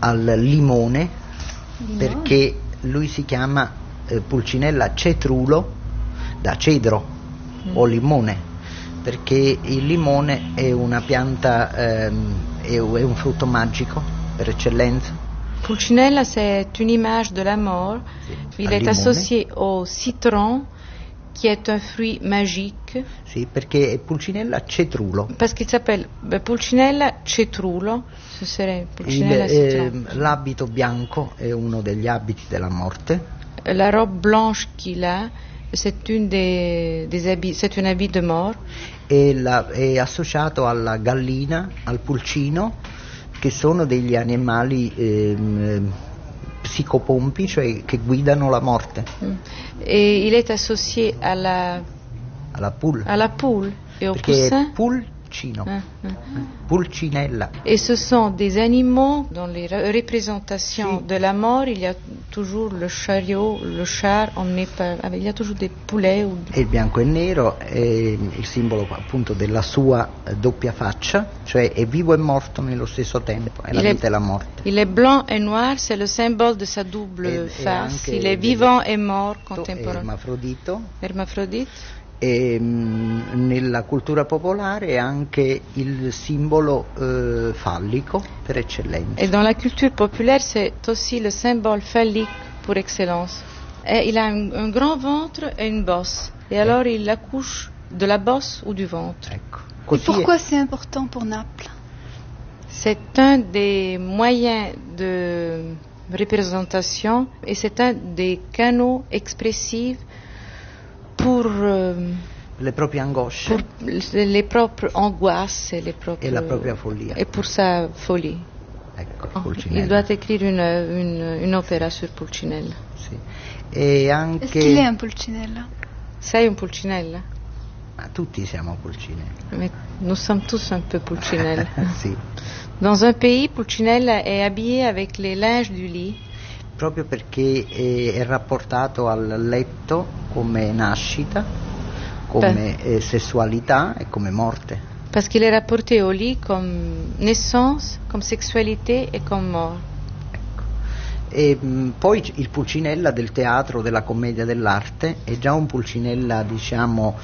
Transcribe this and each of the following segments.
al limone, perché lui si chiama Pulcinella cetrulo, da cedro o limone, perché il limone è una pianta, è un frutto magico per eccellenza. Pulcinella, c'est une image de la mort. Sì, Il est limone. associé au citron, qui est un fruit magique. Sì, perché è Pulcinella cetrulo. Parce qu'il s'appelle Pulcinella cetrulo. Ce serait Pulcinella citron. L'abito bianco è uno degli abiti della morte. La robe blanche qu'il a, c'est une des habits, c'est un habit de mort. È associato alla gallina, al pulcino, che sono degli animali psicopompi, cioè che guidano la morte. Et il est associé alla poule. Et au perché poussin. è pulcino, Pulcinella. Et ce sont des animaux, dans les représentations Sì. de la mort, il y a toujours le chariot, le char emmené par, il y a toujours des poulets. E il bianco e nero è il simbolo appunto della sua doppia faccia, cioè è vivo e morto nello stesso tempo, è la vita e la morte. Il est blanc et noir, c'est le symbole de sa double face. Il est vivant et mort contemporanément. Ermafrodite. E nella cultura popolare è anche il simbolo fallico per eccellenza. Et dans la culture populaire, c'est aussi le symbole phallique pour excellence. Et il a un grand ventre et une bosse. Et alors il accouche de la bosse ou du ventre. Ecco. Et Così pourquoi c'est important pour Naples? C'est un des moyens de représentation et c'est un des canaux expressifs pour le proprie angosce pour les propres angoisses et la propria follia. Et pour sa folie. Ecco, Pulcinella. Il doit écrire une opéra sur Pulcinella. Sì. E anche... Est-ce qu'il est un Pulcinella? Sei un Pulcinella? Ma tutti siamo Pulcinella. Mais nous sommes tous un peu Pulcinella. Sì. Dans un pays, Pulcinella est habillé avec les linges du lit. Proprio perché è rapportato al letto come nascita, come sessualità e come morte. Parce qu'il est rapporté au lit comme naissance, comme sexualité et comme mort. Ecco. E poi il Pulcinella del teatro, della commedia dell'arte, è già un Pulcinella, diciamo,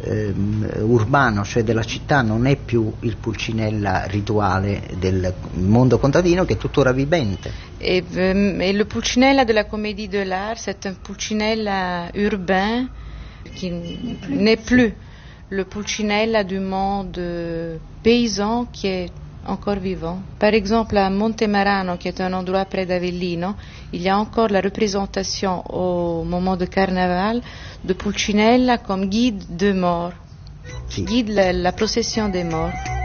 urbano, cioè della città, non è più il Pulcinella rituale del mondo contadino, che è tuttora vivente. Et le Pulcinella de la comédie de l'art, c'est un Pulcinella urbain qui n'est plus le Pulcinella du monde paysan qui est encore vivant. Par exemple, à Montemarano, qui est un endroit près d'Avellino, il y a encore la représentation au moment de carnaval de Pulcinella comme guide de mort, qui guide la procession des morts.